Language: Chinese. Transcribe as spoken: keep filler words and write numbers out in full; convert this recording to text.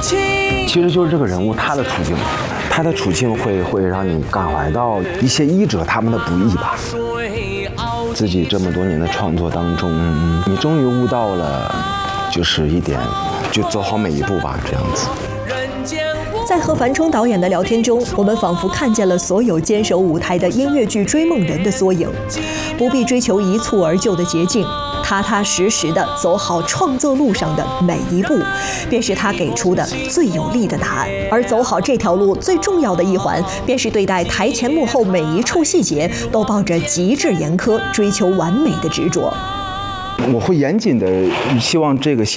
其实就是这个人物他的处境，他的处境会会让你感怀到一些医者他们的不易吧。自己这么多年的创作当中，嗯、你终于悟到了，就是一点，就走好每一步吧，这样子。 在和樊冲导演的聊天中，我们仿佛看见了所有坚守舞台的音乐剧追梦人的缩影。不必追求一蹴而就的捷径，踏踏实实地走好创作路上的每一步，便是他给出的最有力的答案。而走好这条路最重要的一环，便是对待台前幕后每一处细节都抱着极致严苛、追求完美的执着。 我会严谨的希望这个戏